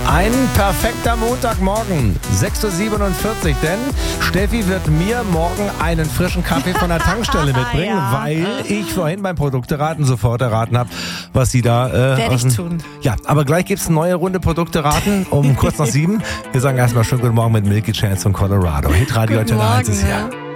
Ein perfekter Montagmorgen, 6.47 Uhr, denn Steffi wird mir morgen einen frischen Kaffee von der Tankstelle mitbringen, weil ich vorhin beim Produkteraten sofort erraten habe, was sie da... Werde ich tun. Ja, aber gleich gibt's eine neue Runde Produkteraten um kurz nach 7. Wir sagen erstmal schönen guten Morgen mit Milky Chance von Colorado. Hitradio Guten Antenne 1 ist Morgen, hier.